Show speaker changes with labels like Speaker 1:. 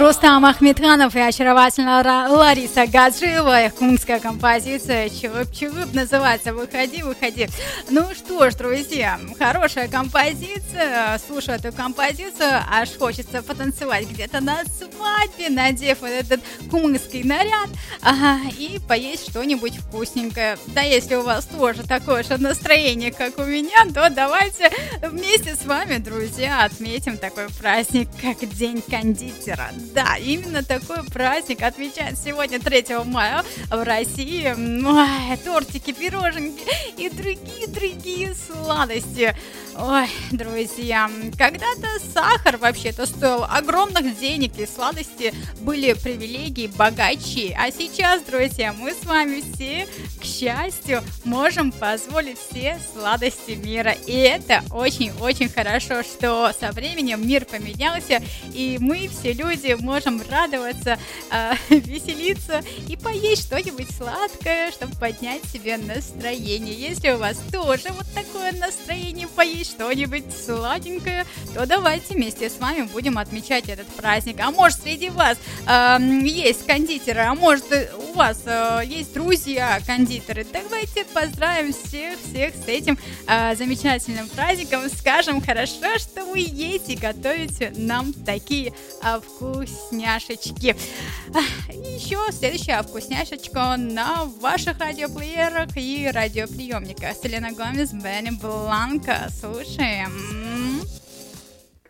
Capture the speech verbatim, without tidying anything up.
Speaker 1: Рустам Ахмедханов и очаровательная Лариса Гаджиева. Кумская композиция «Чуп-чуп» называется «Выходи, выходи». Ну что ж, друзья, хорошая композиция. Слушаю эту композицию, аж хочется потанцевать где-то на свадьбе, надев вот этот кумский наряд, ага, и поесть что-нибудь вкусненькое. Да, если у вас тоже такое же настроение, как у меня, то давайте вместе с вами, друзья, отметим такой праздник, как День кондитера. Да, именно такой праздник отмечают сегодня третьего мая в России. Ой, тортики, пироженки и другие-другие сладости. Ой, друзья, когда-то сахар вообще-то стоил огромных денег, и сладости были привилегией богачей. А сейчас, друзья, мы с вами все, к счастью, можем позволить все сладости мира. И это очень-очень хорошо, что со временем мир поменялся, и мы все люди можем радоваться, э, веселиться и поесть что-нибудь сладкое, чтобы поднять себе настроение. Если у вас тоже вот такое настроение поесть что-нибудь сладенькое, то давайте вместе с вами будем отмечать этот праздник. А может, среди вас э, есть кондитеры, а может, у вас э, есть друзья кондитеры. Давайте поздравим всех-всех с этим э, замечательным праздником. Скажем хорошо, что вы едите и готовите нам такие э, вкусняшечки. И еще следующая вкусняшечка на ваших радиоплеерах и радиоприемниках. Селена Гомес, Бенни Бланко. Слушаем.